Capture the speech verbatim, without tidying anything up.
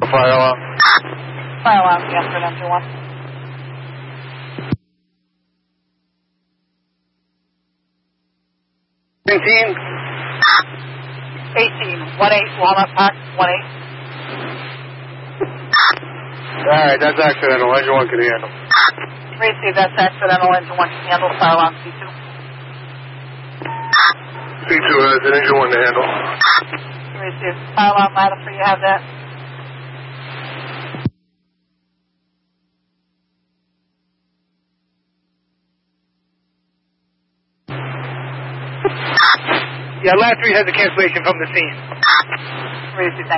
fire alarm. Fire alarm, yes, for engine one. Nineteen. Eighteen. One eight. Walnut Park. One eight. All right, that's accidental. Engine one can handle. Receive, that's accidental. Engine one can handle. Fire alarm C two. C two has an engine one to handle. Receive. Fire alarm line up, you have that. Yeah, last read has a cancellation from the scene. Receive, thank you.